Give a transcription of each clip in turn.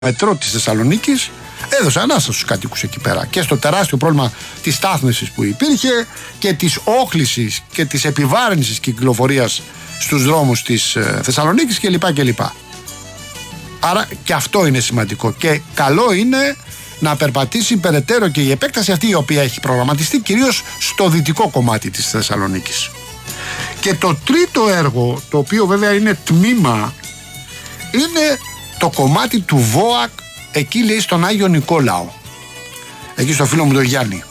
μετρό της Θεσσαλονίκης έδωσε ανάσταση στους κατοίκους εκεί πέρα και στο τεράστιο πρόβλημα της στάθμευσης που υπήρχε και της όχλησης και της επιβάρυνσης κυκλοφορίας στους δρόμους της Θεσσαλονίκης κλπ. Άρα και αυτό είναι σημαντικό και καλό είναι να περπατήσει περαιτέρω και η επέκταση αυτή η οποία έχει προγραμματιστεί κυρίως στο δυτικό κομμάτι της Θεσσαλονίκης. Και το τρίτο έργο, το οποίο βέβαια είναι τμήμα, είναι το κομμάτι του ΒΟΑΚ εκεί, λέει, στον Άγιο Νικόλαο, εκεί στο φίλο μου τον Γιάννη.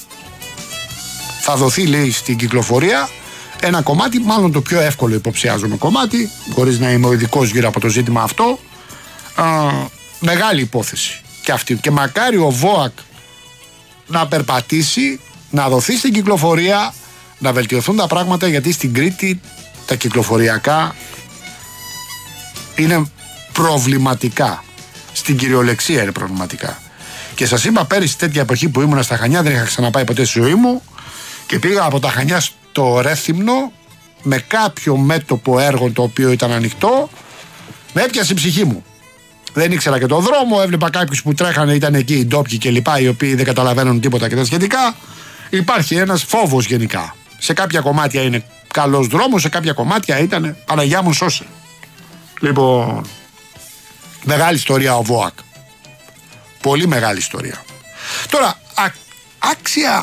Θα δοθεί, λέει, στην κυκλοφορία ένα κομμάτι, μάλλον το πιο εύκολο υποψιάζομαι κομμάτι, χωρίς να είμαι ο ειδικός γύρω από το ζήτημα αυτό. Μεγάλη υπόθεση και αυτή, και μακάρι ο ΒΟΑΚ να περπατήσει, να δοθεί στην κυκλοφορία, να βελτιωθούν τα πράγματα, γιατί στην Κρήτη τα κυκλοφοριακά είναι προβληματικά. Στην κυριολεξία είναι προβληματικά. Και σας είπα πέρυσι τέτοια εποχή που ήμουνα στα Χανιά, δεν είχα ξαναπάει ποτέ στη ζωή μου, και πήγα από τα Χανιά στο Ρέθυμνο με κάποιο μέτωπο έργο το οποίο ήταν ανοιχτό, με έπιασε η ψυχή μου. Δεν ήξερα και το δρόμο, έβλεπα κάποιους που τρέχανε, ήταν εκεί οι ντόπιοι κλπ, οι οποίοι δεν καταλαβαίνουν τίποτα και τα σχετικά. Υπάρχει ένας φόβος γενικά. Σε κάποια κομμάτια είναι καλός δρόμος, σε κάποια κομμάτια ήταν Παναγιά μου σώσε. Λοιπόν, μεγάλη ιστορία ο ΒΟΑΚ. Πολύ μεγάλη ιστορία. Τώρα, άξια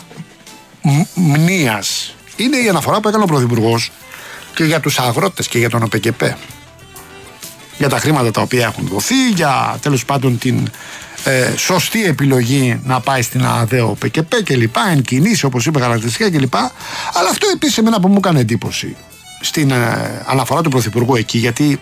μνήας είναι η αναφορά που έκανε ο Πρωθυπουργός και για τους αγρότες και για τον ΟΠΕΚΕΠΕ. Για τα χρήματα τα οποία έχουν δοθεί, για τέλος πάντων την σωστή επιλογή να πάει στην ΑΔΕΟ ΟΠΕΚΕΠΕ και λοιπά, εν κινήσει όπως είπε χαρακτηριστικά και λοιπά. Αλλά αυτό επίσης εμένα που μου έκανε εντύπωση στην αναφορά του Πρωθυπουργού εκεί, γιατί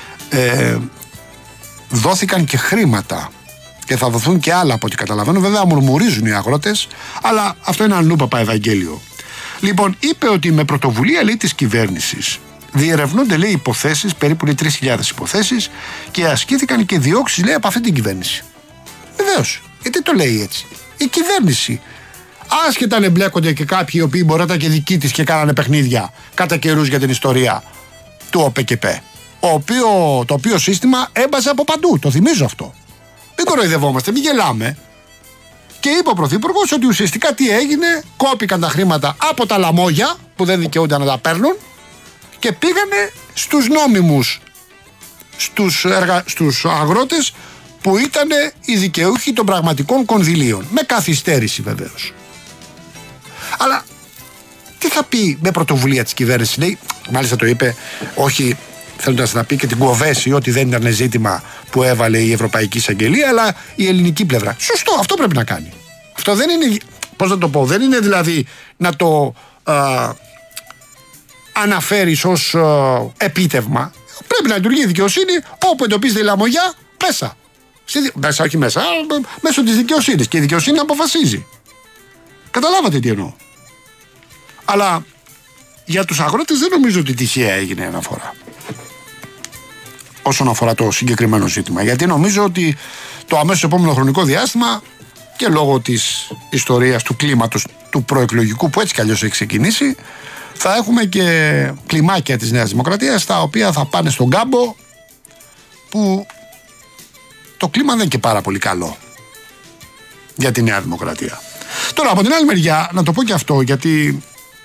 δόθηκαν και χρήματα και θα δοθούν και άλλα από ό,τι καταλαβαίνω. Βέβαια μουρμουρίζουν οι αγρότες, αλλά αυτό είναι αλλού παπαευαγγέλιο. Λοιπόν, είπε ότι με πρωτοβουλία, λέει, της κυβέρνησης διερευνούνται, λέει, υποθέσεις, περίπου 3.000 υποθέσεις, και ασκήθηκαν και διώξεις, λέει, από αυτή την κυβέρνηση. Βεβαίως, γιατί το λέει έτσι? Η κυβέρνηση, άσχετα αν εμπλέκονται και κάποιοι οι οποίοι μπορεί να ήταν και δικοί της και κάνανε παιχνίδια κατά καιρούς για την ιστορία του ΟΠΕΚΕΠΕ, το οποίο σύστημα έμπαζε από παντού, το θυμίζω αυτό. Μην κοροϊδευόμαστε, μην γελάμε. Και είπε ο Πρωθυπουργός ότι ουσιαστικά τι έγινε? Κόπηκαν τα χρήματα από τα λαμόγια που δεν δικαιούνται να τα παίρνουν και πήγανε στους νόμιμους, στους αγρότες που ήταν οι δικαιούχοι των πραγματικών κονδυλίων. Με καθυστέρηση βεβαίως. Αλλά τι θα πει με πρωτοβουλία της κυβέρνησης? Λέει, μάλιστα το είπε, όχι θέλοντας να πει και την κοβέση, ότι δεν ήταν ζήτημα που έβαλε η Ευρωπαϊκή Εισαγγελία, αλλά η ελληνική πλευρά. Σωστό, αυτό πρέπει να κάνει. Αυτό δεν είναι, πώς να το πω, δεν είναι δηλαδή να το αναφέρεις ως επίτευγμα. Πρέπει να λειτουργεί η δικαιοσύνη όπου εντοπίζεται η λαμογιά μέσα. Μέσα, όχι μέσα, μέσω της δικαιοσύνης. Και η δικαιοσύνη αποφασίζει. Καταλάβατε τι εννοώ? Αλλά για τους αγρότες δεν νομίζω ότι τυχαία έγινε αναφορά όσον αφορά το συγκεκριμένο ζήτημα. Γιατί νομίζω ότι το αμέσως επόμενο χρονικό διάστημα, και λόγω της ιστορίας του κλίματος του προεκλογικού που έτσι κι αλλιώς έχει ξεκινήσει, θα έχουμε και κλιμάκια της Νέας Δημοκρατίας τα οποία θα πάνε στον κάμπο, που το κλίμα δεν είναι και πάρα πολύ καλό για τη Νέα Δημοκρατία. Τώρα από την άλλη μεριά να το πω και αυτό, γιατί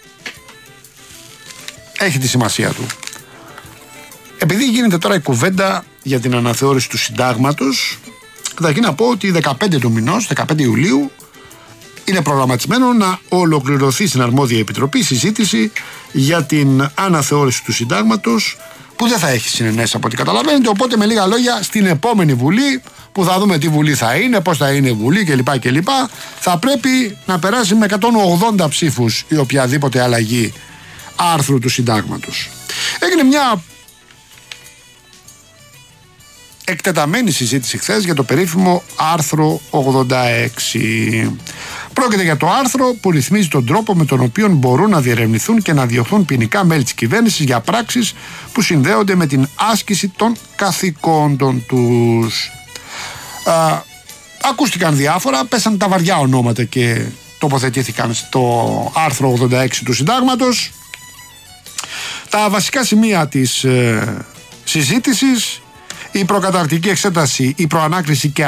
έχει τη σημασία του. Επειδή γίνεται τώρα η κουβέντα για την αναθεώρηση του συντάγματος, καταρχήν να πω ότι 15 του μηνός, 15 Ιουλίου, είναι προγραμματισμένο να ολοκληρωθεί στην αρμόδια επιτροπή η συζήτηση για την αναθεώρηση του συντάγματος, που δεν θα έχει συνενέσει από ό,τι καταλαβαίνετε. Οπότε με λίγα λόγια, στην επόμενη Βουλή, που θα δούμε τι Βουλή θα είναι, πώς θα είναι η Βουλή κλπ, θα πρέπει να περάσει με 180 ψήφους η οποιαδήποτε αλλαγή άρθρου του συντάγματος. Έγινε μια εκτεταμένη συζήτηση χθες για το περίφημο άρθρο 86. Πρόκειται για το άρθρο που ρυθμίζει τον τρόπο με τον οποίο μπορούν να διερευνηθούν και να διωχθούν ποινικά μέλη της κυβέρνησης για πράξεις που συνδέονται με την άσκηση των καθηκόντων τους. Ακούστηκαν διάφορα, πέσαν τα βαριά ονόματα και τοποθετήθηκαν στο άρθρο 86 του συντάγματος. Τα βασικά σημεία της συζήτησης η προκαταρκτική εξέταση, η προανάκριση και